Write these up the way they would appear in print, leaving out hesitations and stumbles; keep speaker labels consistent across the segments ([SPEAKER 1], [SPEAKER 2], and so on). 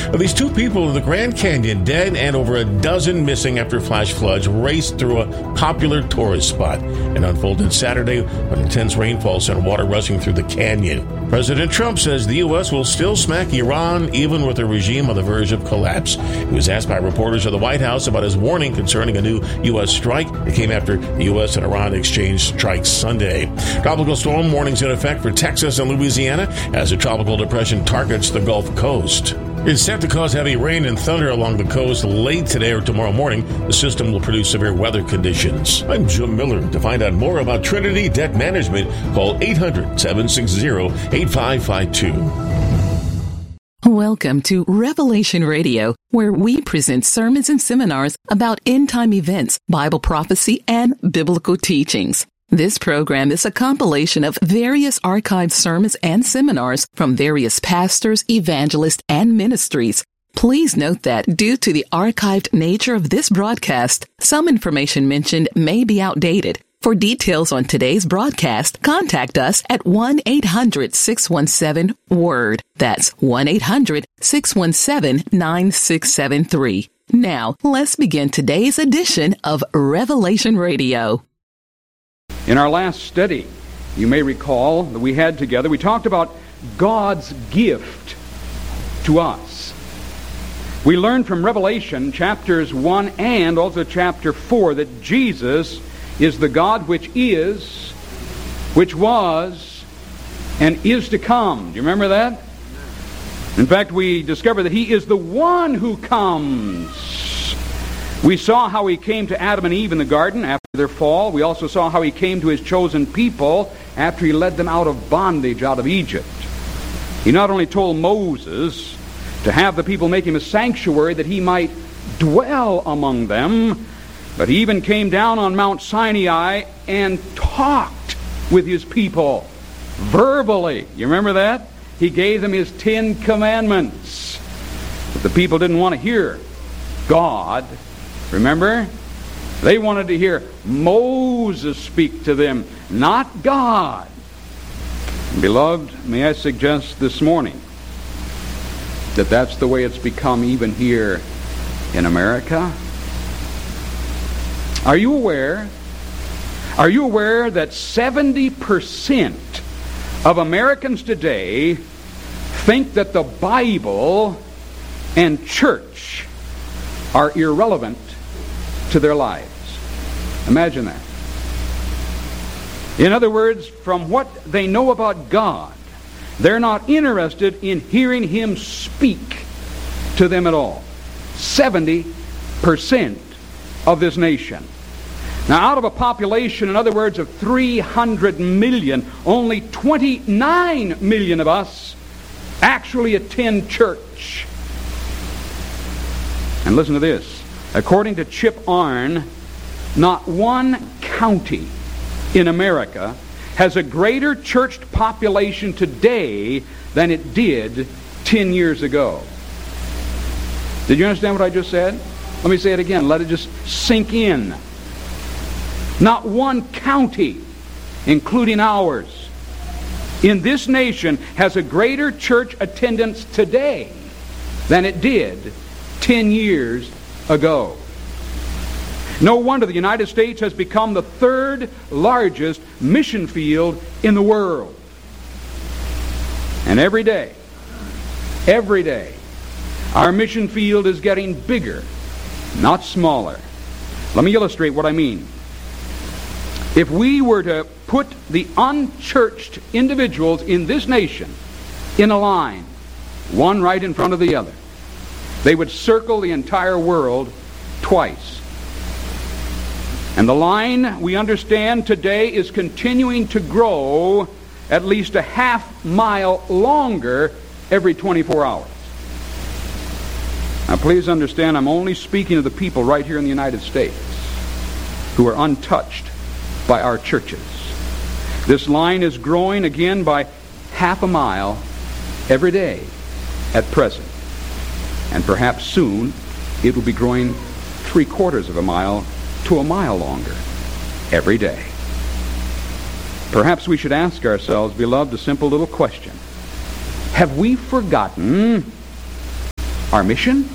[SPEAKER 1] At least 2 people in the Grand Canyon dead and over a dozen missing after flash floods raced through a popular tourist spot. It unfolded Saturday when intense rainfall sent water rushing through the canyon. President Trump says the U.S. will still smack Iran even with a regime on the verge of collapse. He was asked by reporters of the White House about his warning concerning a new U.S. strike. It came after the U.S. and Iran exchanged strikes Sunday. Tropical storm warnings in effect for Texas and Louisiana as a tropical depression targets the Gulf Coast. It's set to cause heavy rain and thunder along the coast late today or tomorrow morning. The system will produce severe weather conditions. I'm Jim Miller. To find out more about Trinity Debt Management, call 800-760-8552.
[SPEAKER 2] Welcome to Revelation Radio, where we present sermons and seminars about end-time events, Bible prophecy, and biblical teachings. This program is a compilation of various archived sermons and seminars from various pastors, evangelists, and ministries. Please note that due to the archived nature of this broadcast, some information mentioned may be outdated. For details on today's broadcast, contact us at 1-800-617-WORD. That's 1-800-617-9673. Now, let's begin today's edition of Revelation Radio.
[SPEAKER 3] In our last study, you may recall that we had together, we talked about God's gift to us. We learned from Revelation chapters 1 and also chapter 4 that Jesus is the God which is, which was, and is to come. Do you remember that? In fact, we discovered that He is the one who comes. We saw how He came to Adam and Eve in the garden after their fall. We also saw how He came to His chosen people after He led them out of bondage, out of Egypt. He not only told Moses to have the people make Him a sanctuary that He might dwell among them, but He even came down on Mount Sinai and talked with His people verbally. You remember that? He gave them His 10 commandments. But the people didn't want to hear God. Remember? They wanted to hear Moses speak to them, not God. Beloved, may I suggest this morning that that's the way it's become even here in America? Are you aware that 70% of Americans today think that the Bible and church are irrelevant to their lives? Imagine that. In other words, from what they know about God, they're not interested in hearing Him speak to them at all. 70% of this nation. Now, out of a population, in other words, of 300 million, only 29 million of us actually attend church. And listen to this. According to Chip Arnn, not one county in America has a greater churched population today than it did 10 years ago. Did you understand what I just said? Let me say it again. Let it just sink in. Not one county, including ours, in this nation has a greater church attendance today than it did 10 years ago. No wonder the United States has become the 3rd largest mission field in the world. And every day, our mission field is getting bigger, not smaller. Let me illustrate what I mean. If we were to put the unchurched individuals in this nation in a line, one right in front of the other, they would circle the entire world twice. And the line, we understand today, is continuing to grow at least a half mile longer every 24 hours. Now please understand, I'm only speaking to the people right here in the United States who are untouched by our churches. This line is growing again by half a mile every day at present. And perhaps soon it will be growing 3/4 of a mile to a mile longer every day. Perhaps we should ask ourselves, beloved, a simple little question. Have we forgotten our mission?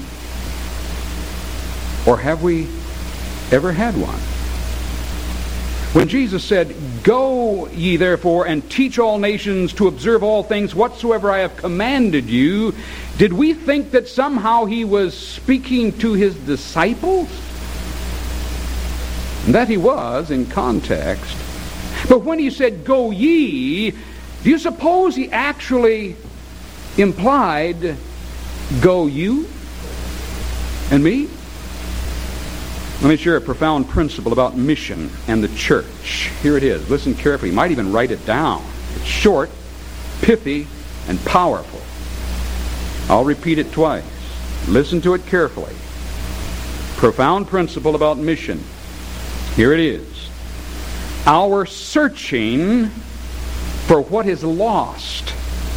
[SPEAKER 3] Or have we ever had one? When Jesus said, "Go ye therefore and teach all nations to observe all things whatsoever I have commanded you," did we think that somehow he was speaking to his disciples? And that he was in context. But when he said, "Go ye," do you suppose he actually implied, "Go you and me"? Let me share a profound principle about mission and the church. Here it is. Listen carefully. You might even write it down. It's short, pithy, and powerful. I'll repeat it twice. Listen to it carefully. Profound principle about mission. Here it is. Our searching for what is lost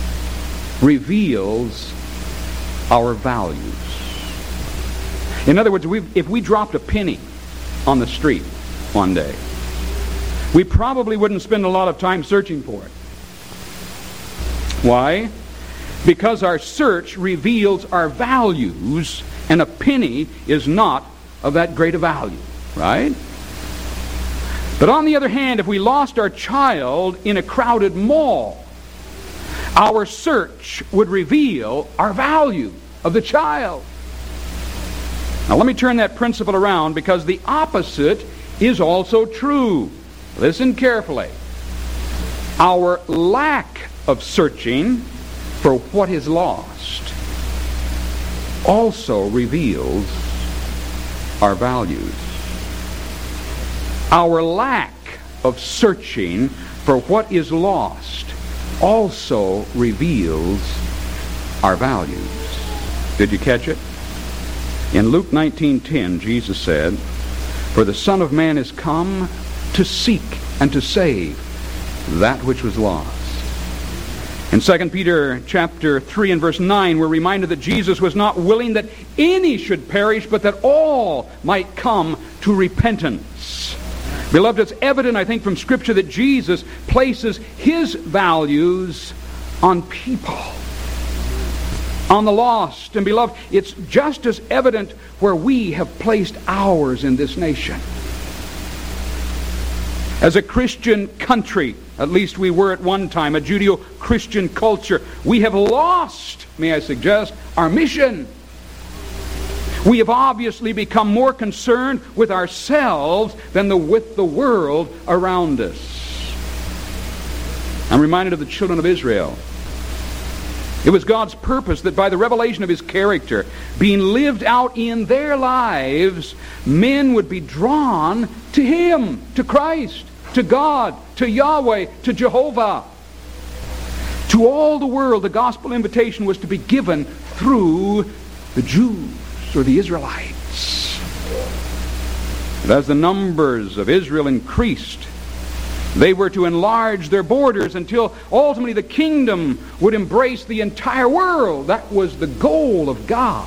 [SPEAKER 3] reveals our values. In other words, if we dropped a penny on the street one day, we probably wouldn't spend a lot of time searching for it. Why? Because our search reveals our values, and a penny is not of that great a value, right? But on the other hand, if we lost our child in a crowded mall, our search would reveal our value of the child. Now let me turn that principle around, because the opposite is also true. Listen carefully. Our lack of searching for what is lost also reveals our values. Our lack of searching for what is lost also reveals our values. Did you catch it? In Luke 19:10, Jesus said, "For the Son of Man is come to seek and to save that which was lost." In 2 Peter chapter 3 and verse 9, we're reminded that Jesus was not willing that any should perish, but that all might come to repentance. Beloved, it's evident, I think, from Scripture that Jesus places his values on people, on the lost. And beloved, it's just as evident where we have placed ours in this nation. As a Christian country, at least we were at one time, a Judeo-Christian culture, we have lost, may I suggest, our mission. We have obviously become more concerned with ourselves than with the world around us. I'm reminded of the children of Israel. It was God's purpose that by the revelation of his character being lived out in their lives, men would be drawn to him, to Christ, to God, to Yahweh, to Jehovah. To all the world, the gospel invitation was to be given through the Jews, or the Israelites. But as the numbers of Israel increased, they were to enlarge their borders until ultimately the kingdom would embrace the entire world. That was the goal of God.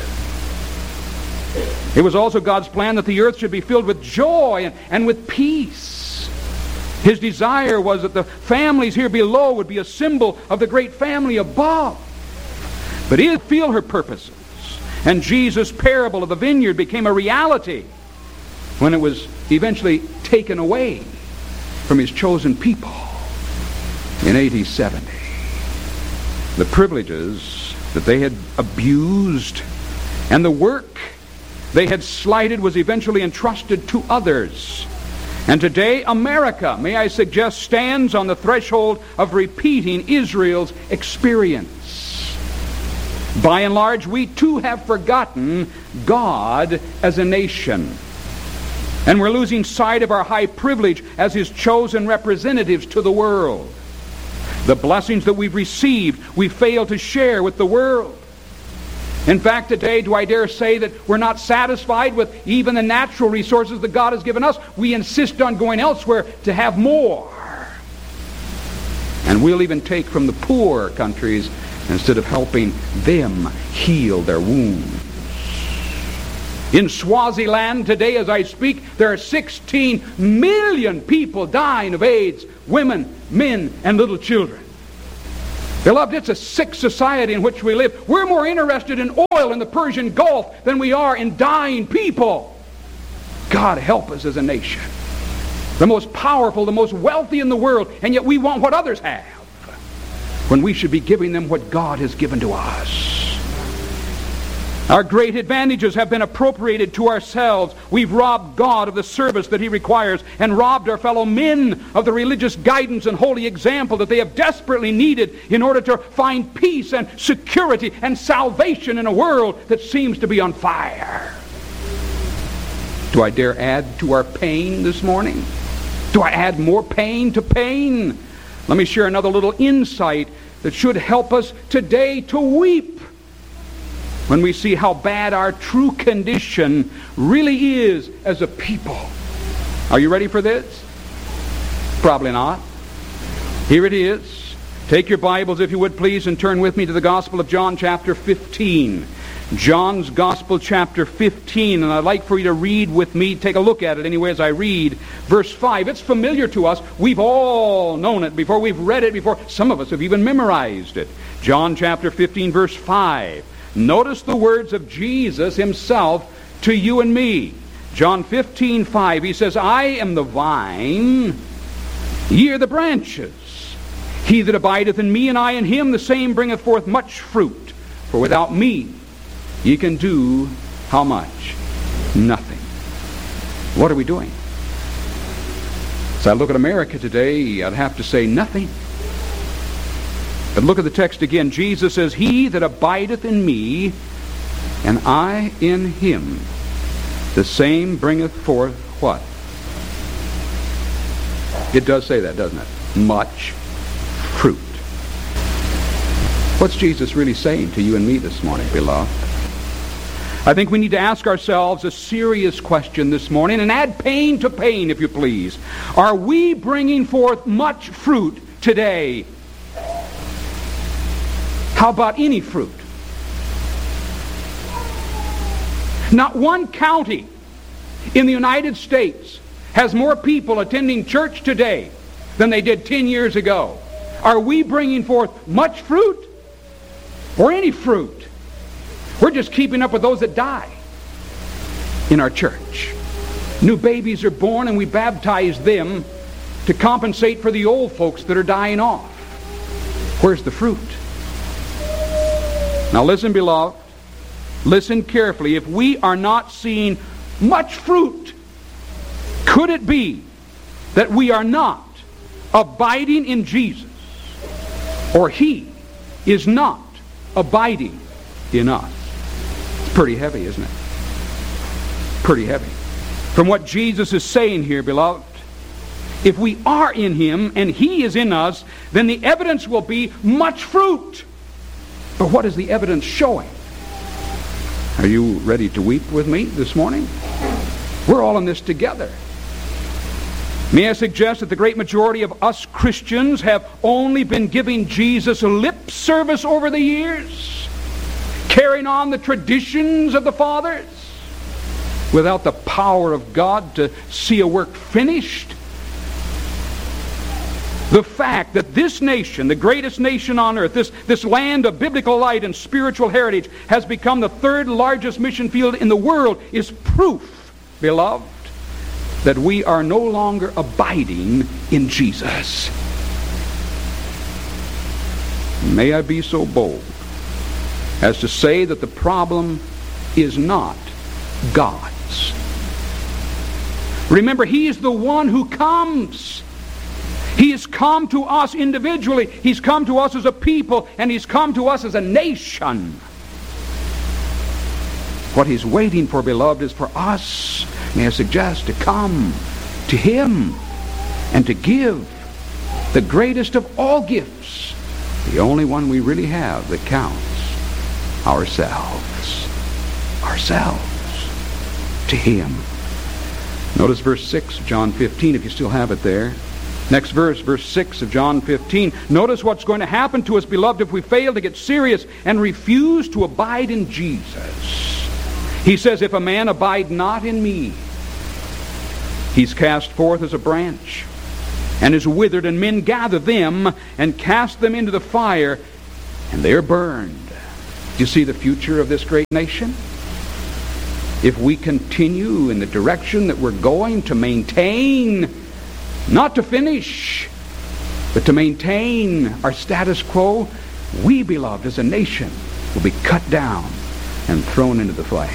[SPEAKER 3] It was also God's plan that the earth should be filled with joy and with peace. His desire was that the families here below would be a symbol of the great family above. But he did fulfill her purposes. And Jesus' parable of the vineyard became a reality when it was eventually taken away from his chosen people in AD 70. The privileges that they had abused and the work they had slighted was eventually entrusted to others. And today, America, may I suggest, stands on the threshold of repeating Israel's experience. By and large, we too have forgotten God as a nation. And we're losing sight of our high privilege as his chosen representatives to the world. The blessings that we've received, we fail to share with the world. In fact, today, do I dare say that we're not satisfied with even the natural resources that God has given us? We insist on going elsewhere to have more. And we'll even take from the poor countries instead of helping them heal their wounds. In Swaziland today, as I speak, there are 16 million people dying of AIDS, women, men, and little children. Beloved, it's a sick society in which we live. We're more interested in oil in the Persian Gulf than we are in dying people. God help us as a nation. The most powerful, the most wealthy in the world, and yet we want what others have, when we should be giving them what God has given to us. Our great advantages have been appropriated to ourselves. We've robbed God of the service that He requires and robbed our fellow men of the religious guidance and holy example that they have desperately needed in order to find peace and security and salvation in a world that seems to be on fire. Do I dare add to our pain this morning? Do I add more pain to pain? Let me share another little insight that should help us today to weep when we see how bad our true condition really is as a people. Are you ready for this? Probably not. Here it is. Take your Bibles, if you would please, and turn with me to the Gospel of John chapter 15. John's Gospel chapter 15, and I'd like for you to read with me, take a look at it anyway as I read, verse 5. It's familiar to us. We've all known it before. We've read it before. Some of us have even memorized it. John chapter 15, verse 5. Notice the words of Jesus Himself to you and me. John 15, 5. He says, I am the vine, ye are the branches. He that abideth in me, and I in him, the same bringeth forth much fruit. For without me ye can do how much? Nothing. What are we doing? As I look at America today, I'd have to say nothing. But look at the text again. Jesus says, he that abideth in me, and I in him, the same bringeth forth what? It does say that, doesn't it? Much fruit. What's Jesus really saying to you and me this morning, beloved? I think we need to ask ourselves a serious question this morning and add pain to pain, if you please. Are we bringing forth much fruit today? How about any fruit? Not one county in the United States has more people attending church today than they did 10 years ago. Are we bringing forth much fruit or any fruit? We're just keeping up with those that die in our church. New babies are born and we baptize them to compensate for the old folks that are dying off. Where's the fruit? Now listen, beloved. Listen carefully. If we are not seeing much fruit, could it be that we are not abiding in Jesus, or He is not abiding in us? It's pretty heavy, isn't it? Pretty heavy. From what Jesus is saying here, beloved, if we are in Him and He is in us, then the evidence will be much fruit. But what is the evidence showing? Are you ready to weep with me this morning? We're all in this together. May I suggest that the great majority of us Christians have only been giving Jesus lip service over the years, carrying on the traditions of the fathers, without the power of God to see a work finished. The fact that this nation, the greatest nation on earth, this land of biblical light and spiritual heritage, has become the third largest mission field in the world is proof, beloved, that we are no longer abiding in Jesus. May I be so bold as to say that the problem is not God's. Remember, He is the one who comes. He has come to us individually. He's come to us as a people, and He's come to us as a nation. What He's waiting for, beloved, is for us, may I suggest, to come to Him and to give the greatest of all gifts, the only one we really have that counts, ourselves. Ourselves to Him. Notice verse 6, John 15, if you still have it there. Next verse, verse 6 of John 15. Notice what's going to happen to us, beloved, if we fail to get serious and refuse to abide in Jesus. He says, if a man abide not in me, he's cast forth as a branch and is withered, and men gather them and cast them into the fire, and they are burned. Do you see the future of this great nation? If we continue in the direction that we're going, to maintain, not to finish, but to maintain our status quo, we, beloved, as a nation, will be cut down and thrown into the flames.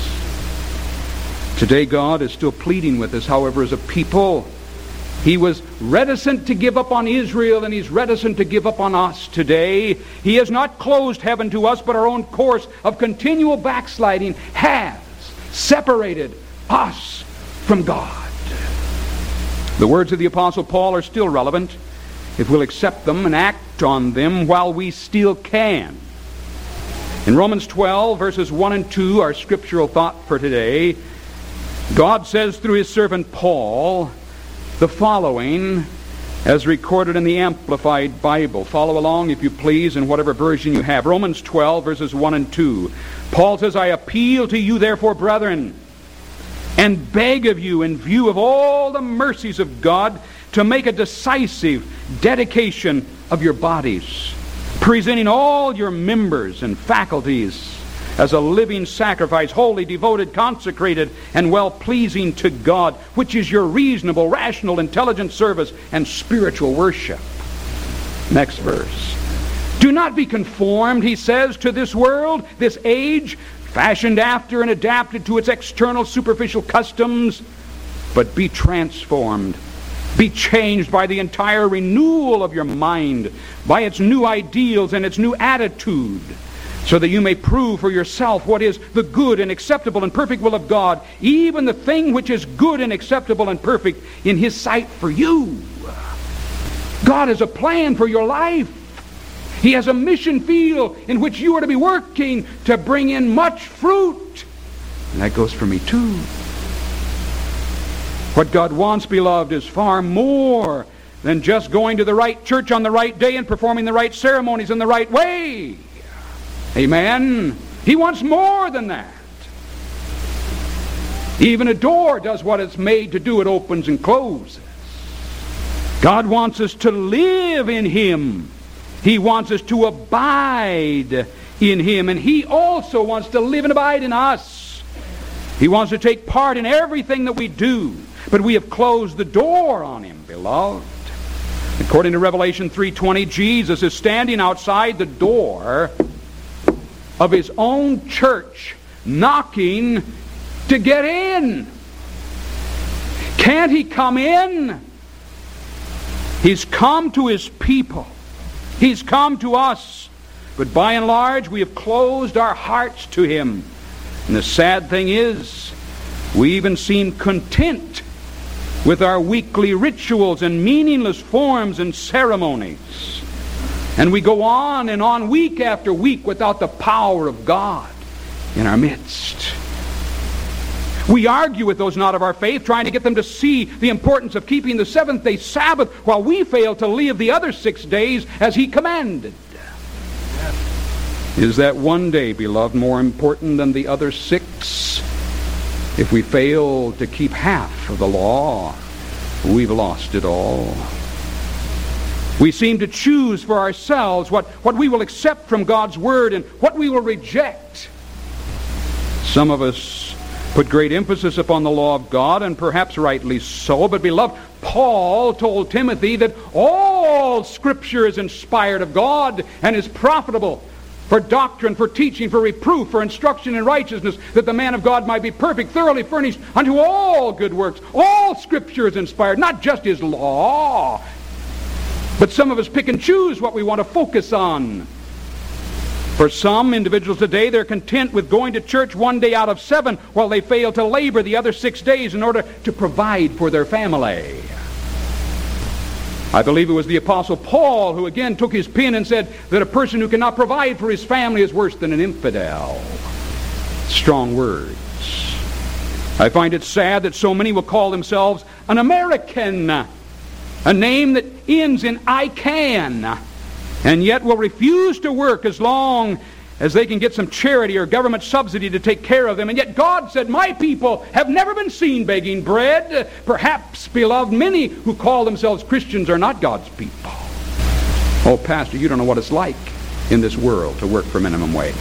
[SPEAKER 3] Today, God is still pleading with us, however, as a people. He was reticent to give up on Israel, and He's reticent to give up on us today. He has not closed heaven to us, but our own course of continual backsliding has separated us from God. The words of the Apostle Paul are still relevant if we'll accept them and act on them while we still can. In Romans 12, verses 1 and 2, our scriptural thought for today, God says through His servant Paul the following, as recorded in the Amplified Bible. Follow along, if you please, in whatever version you have. Romans 12, verses 1 and 2. Paul says, I appeal to you, therefore, brethren, and beg of you, in view of all the mercies of God, to make a decisive dedication of your bodies, presenting all your members and faculties as a living sacrifice, wholly devoted, consecrated, and well-pleasing to God, which is your reasonable, rational, intelligent service and spiritual worship. Next verse. Do not be conformed, he says, to this world, this age, fashioned after and adapted to its external superficial customs, but be transformed. Be changed by the entire renewal of your mind, by its new ideals and its new attitude, so that you may prove for yourself what is the good and acceptable and perfect will of God, even the thing which is good and acceptable and perfect in His sight for you. God has a plan for your life. He has a mission field in which you are to be working to bring in much fruit. And that goes for me too. What God wants, beloved, is far more than just going to the right church on the right day and performing the right ceremonies in the right way. Amen? He wants more than that. Even a door does what it's made to do. It opens and closes. God wants us to live in Him. He wants us to abide in Him. And He also wants to live and abide in us. He wants to take part in everything that we do. But we have closed the door on Him, beloved. According to Revelation 3:20, Jesus is standing outside the door of His own church, knocking to get in. Can't He come in? He's come to His people. He's come to us. But by and large, we have closed our hearts to Him. And the sad thing is, we even seem content with our weekly rituals and meaningless forms and ceremonies. And we go on and on week after week without the power of God in our midst. We argue with those not of our faith, trying to get them to see the importance of keeping the seventh-day Sabbath, while we fail to live the other 6 days as He commanded. Is that one day, beloved, more important than the other 6? If we fail to keep half of the law, we've lost it all. We seem to choose for ourselves what we will accept from God's Word and what we will reject. Some of us put great emphasis upon the law of God, and perhaps rightly so. But beloved, Paul told Timothy that all Scripture is inspired of God and is profitable for doctrine, for teaching, for reproof, for instruction in righteousness, that the man of God might be perfect, thoroughly furnished unto all good works. All Scripture is inspired, not just His law. But some of us pick and choose what we want to focus on. For some individuals today, they're content with going to church 1 day out of 7, while they fail to labor the other 6 days in order to provide for their family. I believe it was the Apostle Paul who again took his pen and said that a person who cannot provide for his family is worse than an infidel. Strong words. I find it sad that so many will call themselves an American, a name that ends in I can, and yet will refuse to work as long as they can get some charity or government subsidy to take care of them. And yet God said, my people have never been seen begging bread. Perhaps, beloved, many who call themselves Christians are not God's people. Oh, Pastor, you don't know what it's like in this world to work for minimum wage.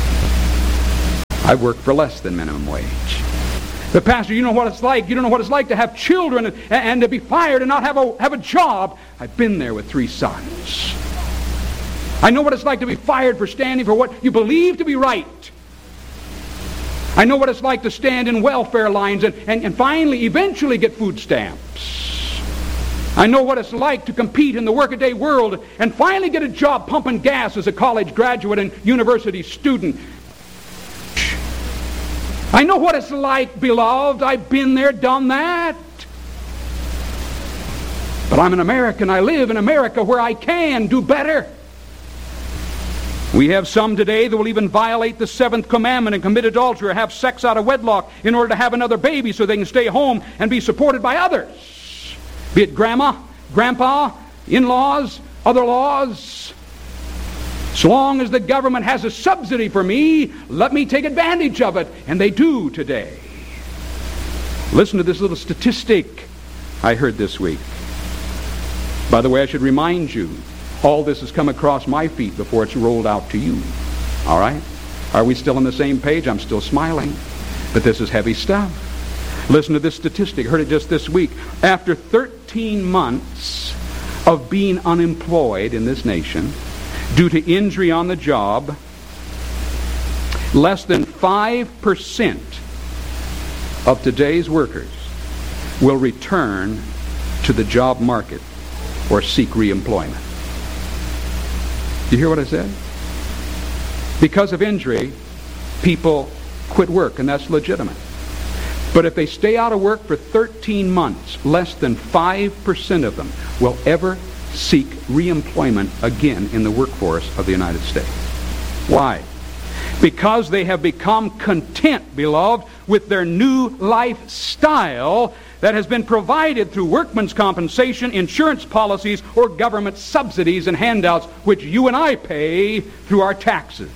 [SPEAKER 3] I've worked for less than minimum wage. But Pastor, you know what it's like. You don't know what it's like to have children and to be fired and not have a job. I've been there with 3 sons. I know what it's like to be fired for standing for what you believe to be right. I know what it's like to stand in welfare lines and finally, eventually get food stamps. I know what it's like to compete in the workaday world and finally get a job pumping gas as a college graduate and university student. I know what it's like, beloved. I've been there, done that. But I'm an American. I live in America where I can do better. We have some today that will even violate the 7th commandment and commit adultery or have sex out of wedlock in order to have another baby so they can stay home and be supported by others. Be it grandma, grandpa, in-laws, other laws. So long as the government has a subsidy for me, let me take advantage of it. And they do today. Listen to this little statistic I heard this week. By the way, I should remind you, all this has come across my feet before it's rolled out to you. All right? Are we still on the same page? I'm still smiling. But this is heavy stuff. Listen to this statistic. I heard it just this week. After 13 months of being unemployed in this nation, due to injury on the job, less than 5% of today's workers will return to the job market or seek reemployment. You hear what I said? Because of injury, people quit work, and that's legitimate. But if they stay out of work for 13 months, less than 5% of them will ever seek reemployment again in the workforce of the United States. Why? Because they have become content, beloved, with their new lifestyle that has been provided through workman's compensation, insurance policies, or government subsidies and handouts, which you and I pay through our taxes.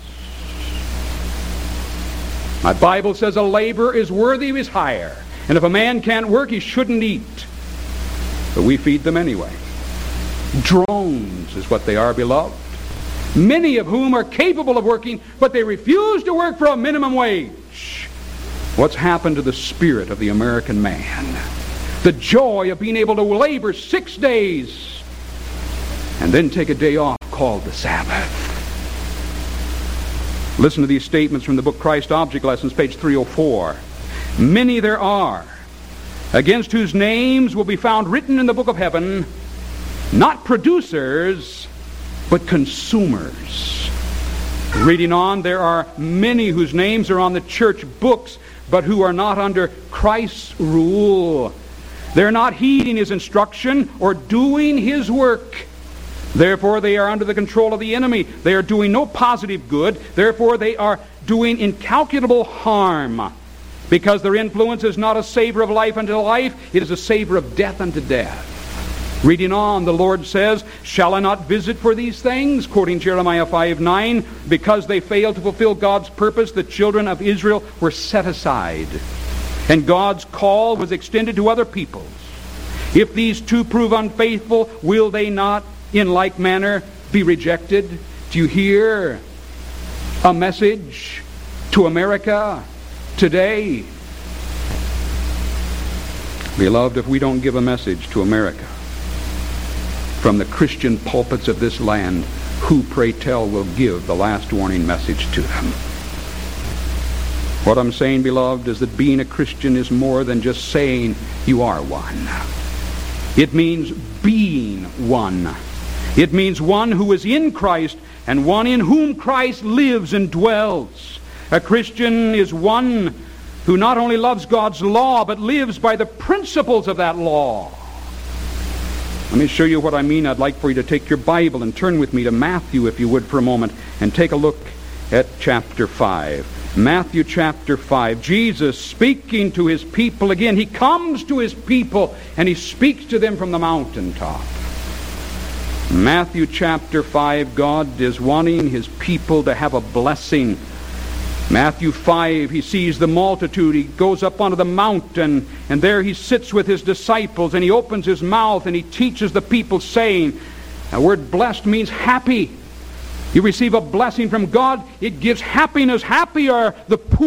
[SPEAKER 3] My Bible says a laborer is worthy of his hire, and if a man can't work, he shouldn't eat. But we feed them anyway. Drones is what they are, beloved. Many of whom are capable of working, but they refuse to work for a minimum wage. What's happened to the spirit of the American man? The joy of being able to labor 6 days and then take a day off called the Sabbath. Listen to these statements from the book Christ Object Lessons, page 304. Many there are, against whose names will be found written in the book of heaven, not producers, but consumers. Reading on, there are many whose names are on the church books, but who are not under Christ's rule. They're not heeding His instruction or doing His work. Therefore, they are under the control of the enemy. They are doing no positive good. Therefore, they are doing incalculable harm, because their influence is not a savor of life unto life. It is a savor of death unto death. Reading on, the Lord says, "Shall I not visit for these things?" Quoting Jeremiah 5:9, because they failed to fulfill God's purpose, the children of Israel were set aside, and God's call was extended to other peoples. If these two prove unfaithful, will they not in like manner be rejected? Do you hear a message to America today? Beloved, if we don't give a message to America from the Christian pulpits of this land, who, pray tell, will give the last warning message to them? What I'm saying, beloved, is that being a Christian is more than just saying you are one. It means being one. It means one who is in Christ and one in whom Christ lives and dwells. A Christian is one who not only loves God's law, but lives by the principles of that law. Let me show you what I mean. I'd like for you to take your Bible and turn with me to Matthew, if you would, for a moment, and take a look at chapter 5. Matthew chapter 5. Jesus speaking to His people again. He comes to His people and He speaks to them from the mountaintop. Matthew chapter 5, God is wanting His people to have a blessing. Matthew 5, He sees the multitude. He goes up onto the mountain, and there He sits with His disciples, and He opens His mouth, and He teaches the people, saying, the word blessed means happy. You receive a blessing from God, it gives happiness. Happy are the poor